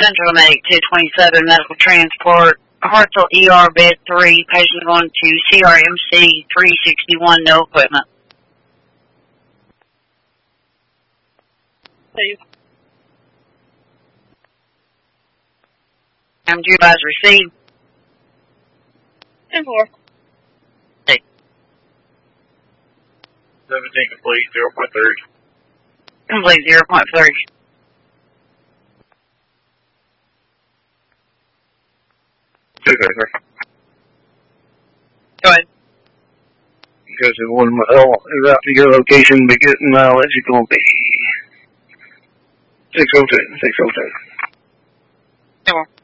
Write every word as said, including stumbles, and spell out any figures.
Central Medic two twenty-seven Medical Transport. Hartselle E R Bed three. Patient going to C R M C three sixty-one. No equipment. Please. I'm due advise received. ten four. Hey. seventeen complete, zero point three. Complete zero point three. Okay, sir. Go ahead. Because if one mile is out to your location, be getting mileage, it's going to be six oh two, six oh two. Come on.